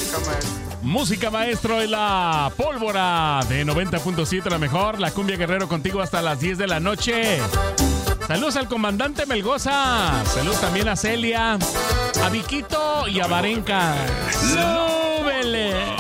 Música maestro en la pólvora de 90.7, la mejor. La Cumbia Guerrero contigo hasta las 10 de la noche. Saludos al comandante Melgoza. Saludos también a Celia, a Viquito y a Varenca. ¡Súbele!